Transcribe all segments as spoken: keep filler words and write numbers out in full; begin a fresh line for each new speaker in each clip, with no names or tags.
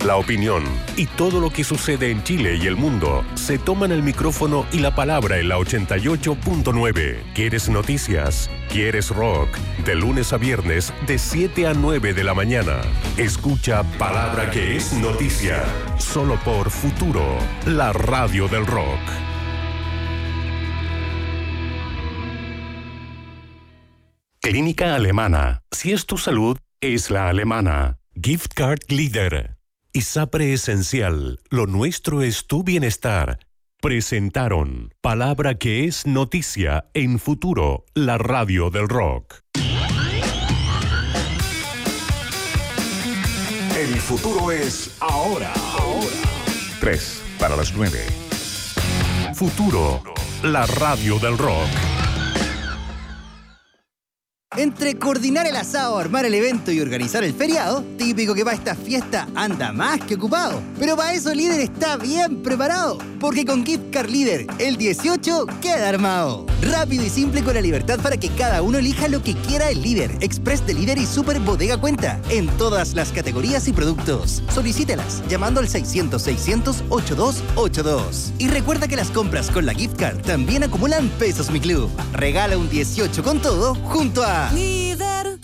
La opinión y todo lo que sucede en Chile y el mundo se toman el micrófono y la palabra en la ochenta y ocho punto nueve. ¿Quieres noticias? ¿Quieres rock? De lunes a viernes de siete a nueve de la mañana. Escucha Palabra que es noticia. Solo por Futuro, la radio del rock. Clínica Alemana. Si es tu salud, es la alemana. Gift Card Leader. ISAPRE Esencial. Lo nuestro es tu bienestar. Presentaron Palabra que es noticia en Futuro, la radio del rock.
El futuro es ahora. Ahora. Tres para las nueve.
Futuro, la radio del rock.
Entre coordinar el asado, armar el evento y organizar el feriado, típico que para esta fiesta anda más que ocupado. Pero para eso Líder está bien preparado, porque con Gift Card Líder, el dieciocho queda armado. Rápido y simple con la libertad para que cada uno elija lo que quiera el Líder, Express de Líder y Super Bodega Cuenta, en todas las categorías y productos. Solicítelas llamando al seiscientos, seiscientos, ochenta y dos ochenta y dos. Y recuerda que las compras con la Gift Card también acumulan pesos Mi Club. Regala un dieciocho con todo junto a Líder.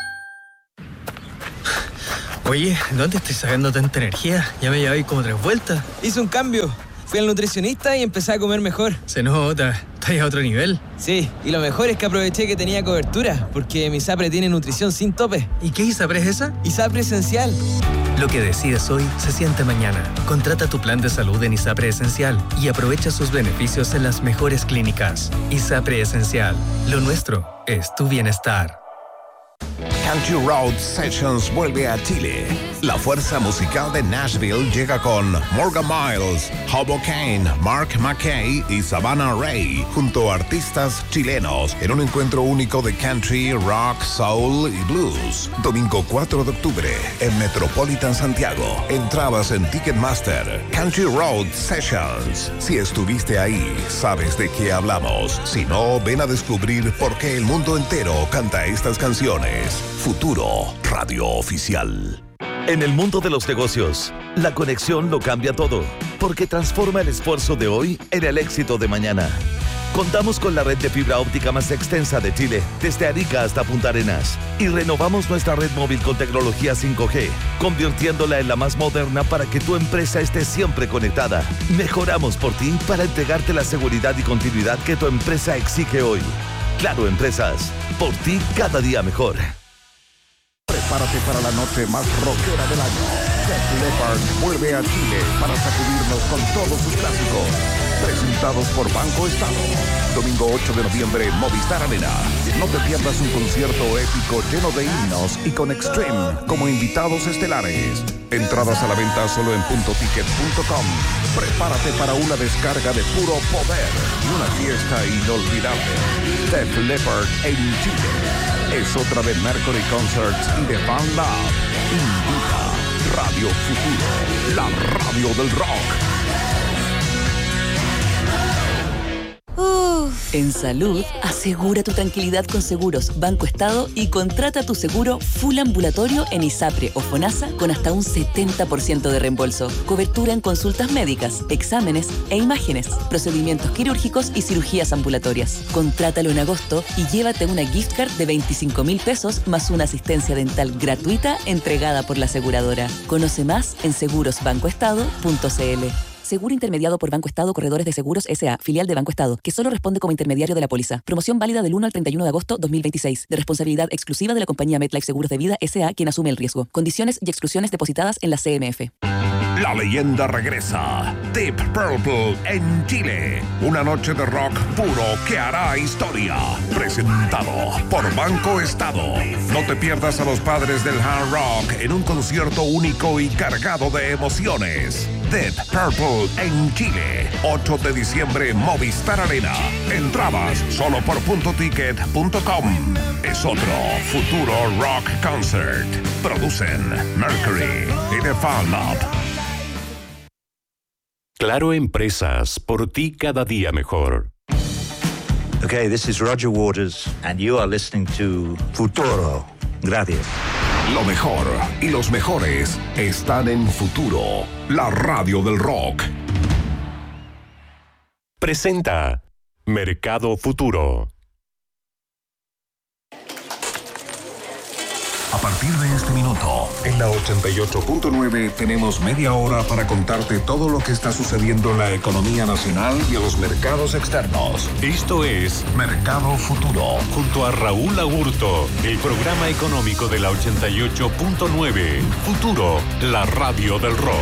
Oye, ¿dónde estoy sacando tanta energía? Ya me llevé como tres vueltas.
Hice un cambio. Fui al nutricionista y empecé a comer mejor.
Se nota. ¿Estás a otro nivel?
Sí, y lo mejor es que aproveché que tenía cobertura, porque mi ISAPRE tiene nutrición sin tope.
¿Y qué ISAPRE es esa?
ISAPRE Esencial.
Lo que decides hoy se siente mañana. Contrata tu plan de salud en ISAPRE Esencial y aprovecha sus beneficios en las mejores clínicas. ISAPRE Esencial. Lo nuestro es tu bienestar.
Country Road Sessions vuelve a Chile. La fuerza musical de Nashville llega con Morgan Miles, Hobo Kane, Mark McKay y Savannah Ray, junto a artistas chilenos, en un encuentro único de country, rock, soul y blues. Domingo cuatro de octubre, en Metropolitan Santiago. Entradas en Ticketmaster. Country Road Sessions. Si estuviste ahí, sabes de qué hablamos. Si no, ven a descubrir por qué el mundo entero canta estas canciones. Futuro, radio oficial.
En el mundo de los negocios, la conexión lo cambia todo, porque transforma el esfuerzo de hoy en el éxito de mañana. Contamos con la red de fibra óptica más extensa de Chile, desde Arica hasta Punta Arenas, y renovamos nuestra red móvil con tecnología cinco G, convirtiéndola en la más moderna para que tu empresa esté siempre conectada. Mejoramos por ti para entregarte la seguridad y continuidad que tu empresa exige hoy. Claro Empresas, por ti cada día mejor.
Prepárate para la noche más rockera del año. Def Leppard vuelve a Chile para sacudirnos con todos sus clásicos. Presentados por Banco Estado. Domingo ocho de noviembre, Movistar Arena. No te pierdas un concierto épico lleno de himnos y con Extreme como invitados estelares. Entradas a la venta solo en punto ticket punto com. Prepárate para una descarga de puro poder y una fiesta inolvidable. Def Leppard en Chile. Es otra de Mercury Concerts y de Fan Lab. Invita Radio Futuro, la radio del rock.
Uf. En salud, asegura tu tranquilidad con Seguros Banco Estado y contrata tu seguro full ambulatorio en ISAPRE o FONASA con hasta un setenta por ciento de reembolso. Cobertura en consultas médicas, exámenes e imágenes, procedimientos quirúrgicos y cirugías ambulatorias. Contrátalo en agosto y llévate una gift card de veinticinco mil pesos más una asistencia dental gratuita entregada por la aseguradora. Conoce más en seguros banco estado punto c l. Seguro intermediado por Banco Estado Corredores de Seguros S A, filial de Banco Estado, que solo responde como intermediario de la póliza. Promoción válida del uno al treinta y uno de agosto dos mil veintiséis. De responsabilidad exclusiva de la compañía MetLife Seguros de Vida S A, quien asume el riesgo. Condiciones y exclusiones depositadas en la C M F.
La leyenda regresa. Deep Purple en Chile. Una noche de rock puro que hará historia. Presentado por Banco Estado. No te pierdas a los padres del hard rock en un concierto único y cargado de emociones. Deep Purple en Chile. ocho de diciembre, Movistar Arena. Entradas solo por punto ticket punto com. Es otro Futuro Rock Concert. Producen Mercury y The Fan Lab.
Claro Empresas, por ti cada día mejor.
Okay, this is Roger Waters, and you are listening to Futuro. Gracias.
Lo mejor y los mejores están en Futuro, la radio del rock.
Presenta Mercado Futuro.
A partir de este minuto, en la ochenta y ocho punto nueve tenemos media hora para contarte todo lo que está sucediendo en la economía nacional y en los mercados externos.
Esto es
Mercado Futuro.
Junto a Raúl Agurto, el programa económico de la ochenta y ocho punto nueve. Futuro, la radio del rock.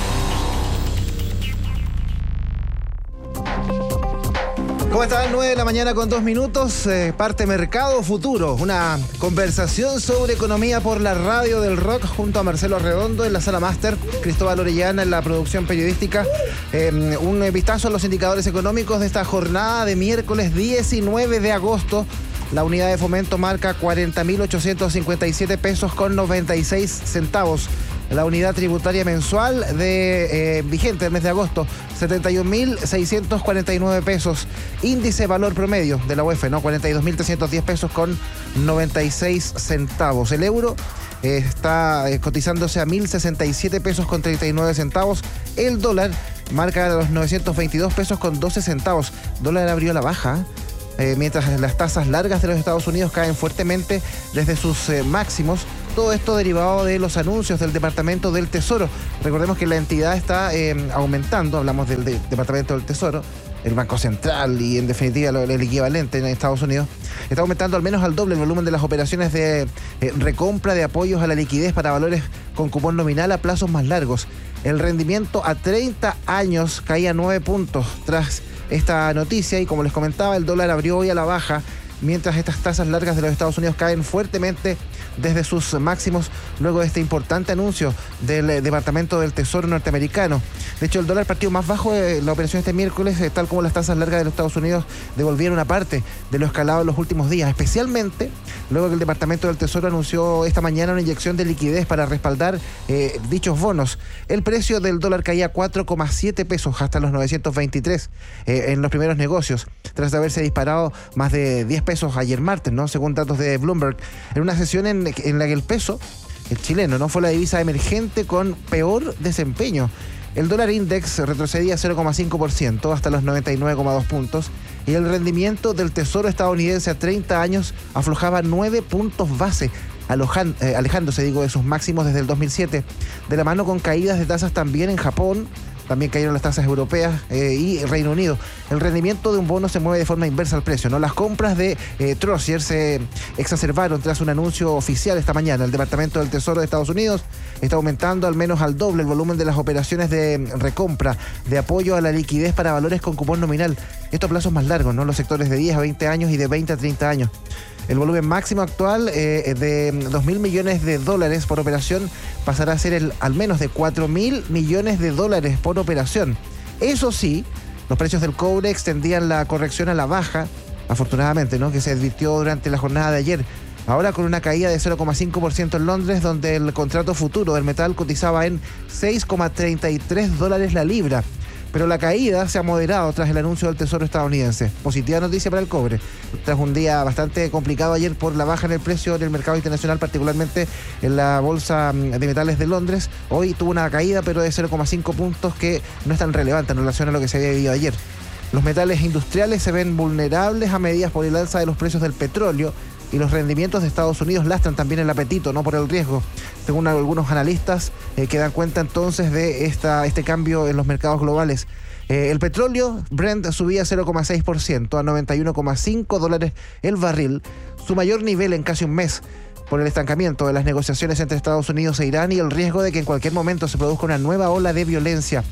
¿Cómo están? nueve de la mañana con dos minutos, eh, parte Mercado Futuro, una conversación sobre economía por la radio del rock junto a Marcelo Arredondo en la sala máster, Cristóbal Orellana en la producción periodística. Eh, un vistazo a los indicadores económicos de esta jornada de miércoles diecinueve de agosto. La unidad de fomento marca cuarenta mil ochocientos cincuenta y siete pesos con noventa y seis centavos. La unidad tributaria mensual de eh, vigente del mes de agosto, setenta y un mil seiscientos cuarenta y nueve pesos. Índice valor promedio de la U E F, ¿no? cuarenta y dos mil trescientos diez pesos con noventa y seis centavos. El euro eh, está eh, cotizándose a mil sesenta y siete pesos con treinta y nueve centavos. El dólar marca los novecientos veintidós pesos con doce centavos. Dólar abrió a la baja, eh, mientras las tasas largas de los Estados Unidos caen fuertemente desde sus eh, máximos. Todo esto derivado de los anuncios del Departamento del Tesoro. Recordemos que la entidad está eh, aumentando, hablamos del de, Departamento del Tesoro, el Banco Central y en definitiva el, el equivalente en Estados Unidos. Está aumentando al menos al doble el volumen de las operaciones de eh, recompra de apoyos a la liquidez para valores con cupón nominal a plazos más largos. El rendimiento a treinta años caía nueve puntos tras esta noticia y, como les comentaba, el dólar abrió hoy a la baja, mientras estas tasas largas de los Estados Unidos caen fuertemente desde sus máximos luego de este importante anuncio del eh, Departamento del Tesoro norteamericano. De hecho, el dólar partió más bajo de la operación este miércoles, eh, tal como las tasas largas de los Estados Unidos devolvieron una parte de lo escalado en los últimos días, especialmente luego que el Departamento del Tesoro anunció esta mañana una inyección de liquidez para respaldar eh, dichos bonos. El precio del dólar caía cuatro coma siete pesos hasta los novecientos veintitrés eh, en los primeros negocios, tras haberse disparado más de diez pesos ayer martes, ¿no? Según datos de Bloomberg, en una sesión en, en la que el peso, el chileno, no fue la divisa emergente con peor desempeño. El dólar index retrocedía cero coma cinco por ciento hasta los noventa y nueve coma dos puntos y el rendimiento del Tesoro estadounidense a treinta años aflojaba nueve puntos base, alojan, eh, alejándose, digo, de sus máximos desde el dos mil siete, de la mano con caídas de tasas también en Japón. También cayeron las tasas europeas eh, y Reino Unido. El rendimiento de un bono se mueve de forma inversa al precio, ¿no? Las compras de eh, Trosier se exacerbaron tras un anuncio oficial esta mañana. El Departamento del Tesoro de Estados Unidos está aumentando al menos al doble el volumen de las operaciones de recompra, de apoyo a la liquidez para valores con cupón nominal. Estos plazos más largos, ¿no? Los sectores de diez a veinte años y de veinte a treinta años. El volumen máximo actual eh, de dos mil millones de dólares por operación pasará a ser el, al menos de cuatro mil millones de dólares por operación. Eso sí, los precios del cobre extendían la corrección a la baja, afortunadamente, ¿no? Que se advirtió durante la jornada de ayer. Ahora con una caída de cero coma cinco por ciento en Londres, donde el contrato futuro del metal cotizaba en seis coma treinta y tres dólares la libra. Pero la caída se ha moderado tras el anuncio del Tesoro estadounidense. Positiva noticia para el cobre. Tras un día bastante complicado ayer por la baja en el precio del mercado internacional, particularmente en la Bolsa de Metales de Londres, hoy tuvo una caída, pero de cero coma cinco puntos, que no es tan relevante en relación a lo que se había vivido ayer. Los metales industriales se ven vulnerables a medidas por el alza de los precios del petróleo, y los rendimientos de Estados Unidos lastran también el apetito, no por el riesgo. Según algunos analistas eh, que dan cuenta entonces de esta, este cambio en los mercados globales. Eh, el petróleo Brent subía cero coma seis por ciento a noventa y uno coma cinco dólares el barril, su mayor nivel en casi un mes, por el estancamiento de las negociaciones entre Estados Unidos e Irán y el riesgo de que en cualquier momento se produzca una nueva ola de violencia.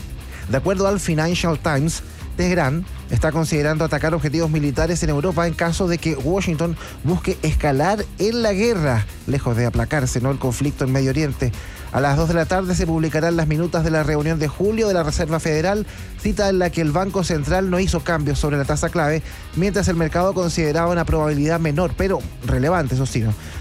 De acuerdo al Financial Times, Teherán está considerando atacar objetivos militares en Europa en caso de que Washington busque escalar en la guerra, lejos de aplacarse, ¿no?, el conflicto en Medio Oriente. A las dos de la tarde se publicarán las minutas de la reunión de julio de la Reserva Federal, cita en la que el Banco Central no hizo cambios sobre la tasa clave, mientras el mercado consideraba una probabilidad menor, pero relevante, eso sí, ¿no?,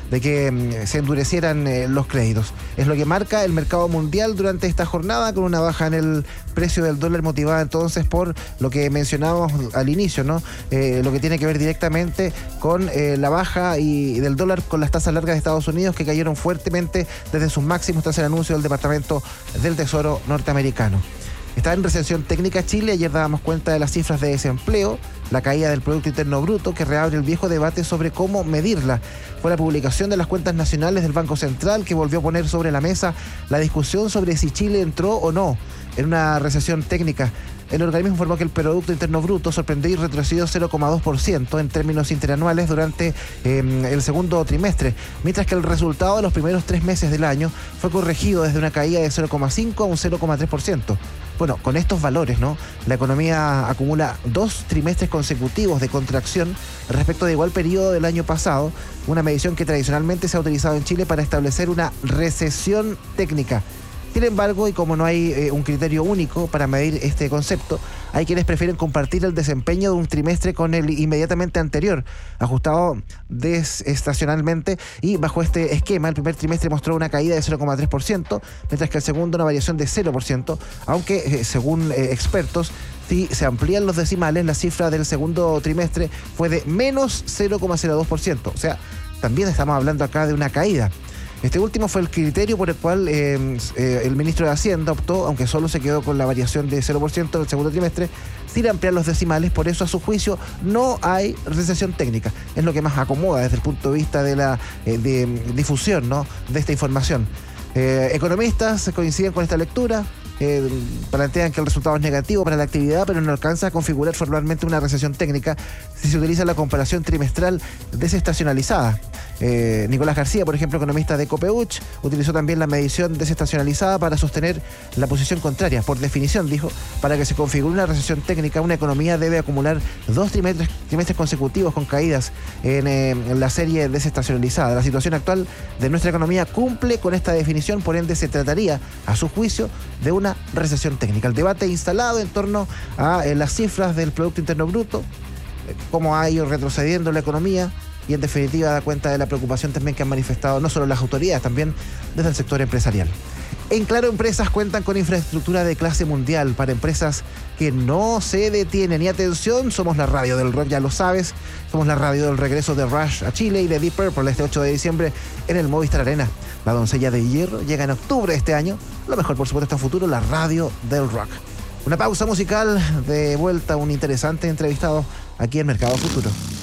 de que mm, se endurecieran eh, los créditos. Es lo que marca el mercado mundial durante esta jornada, con una baja en el precio del dólar motivada entonces por lo que mencionábamos al inicio, ¿no? Eh, lo que tiene que ver directamente con eh, la baja y del dólar con las tasas largas de Estados Unidos, que cayeron fuertemente desde sus máximos tras el anuncio del Departamento del Tesoro norteamericano. Está en recesión técnica Chile. Ayer dábamos cuenta de las cifras de desempleo, la caída del Producto Interno Bruto, que reabre el viejo debate sobre cómo medirla. Fue la publicación de las cuentas nacionales del Banco Central que volvió a poner sobre la mesa la discusión sobre si Chile entró o no en una recesión técnica. El organismo informó que el Producto Interno Bruto sorprendió y retrocedió cero coma dos por ciento en términos interanuales durante eh, el segundo trimestre, mientras que el resultado de los primeros tres meses del año fue corregido desde una caída de cero coma cinco a un cero coma tres por ciento. Bueno, con estos valores, ¿no? La economía acumula dos trimestres consecutivos de contracción respecto de igual periodo del año pasado, una medición que tradicionalmente se ha utilizado en Chile para establecer una recesión técnica. Sin embargo, y como no hay eh, un criterio único para medir este concepto, hay quienes prefieren compartir el desempeño de un trimestre con el inmediatamente anterior, ajustado desestacionalmente, y bajo este esquema el primer trimestre mostró una caída de cero coma tres por ciento, mientras que el segundo una variación de cero por ciento, aunque eh, según eh, expertos, si se amplían los decimales, la cifra del segundo trimestre fue de menos cero coma cero dos por ciento, o sea, también estamos hablando acá de una caída. Este último fue el criterio por el cual eh, eh, el ministro de Hacienda optó, aunque solo se quedó con la variación de cero por ciento del segundo trimestre, sin ampliar los decimales. Por eso, a su juicio, no hay recesión técnica. Es lo que más acomoda desde el punto de vista de la eh, de difusión, ¿no?, de esta información. Eh, economistas coinciden con esta lectura. Eh, plantean que el resultado es negativo para la actividad, pero no alcanza a configurar formalmente una recesión técnica si se utiliza la comparación trimestral desestacionalizada. Eh, Nicolás García, por ejemplo, economista de Copeuch, utilizó también la medición desestacionalizada para sostener la posición contraria. Por definición, dijo, para que se configure una recesión técnica, una economía debe acumular dos trimestres, trimestres consecutivos con caídas en, eh, en la serie desestacionalizada. La situación actual de nuestra economía cumple con esta definición, por ende se trataría, a su juicio, de una recesión técnica. El debate instalado en torno a eh, las cifras del Producto Interno Bruto, eh, cómo ha ido retrocediendo la economía, y en definitiva da cuenta de la preocupación también que han manifestado no solo las autoridades, también desde el sector empresarial. En Claro Empresas cuentan con infraestructura de clase mundial para empresas que no se detienen. Y atención, somos la radio del rock, ya lo sabes. Somos la radio del regreso de Rush a Chile y de Deep Purple este ocho de diciembre en el Movistar Arena. La doncella de hierro llega en octubre de este año. Lo mejor, por supuesto, está en futuro, la radio del rock. Una pausa musical, de vuelta un interesante entrevistado aquí en Mercado Futuro.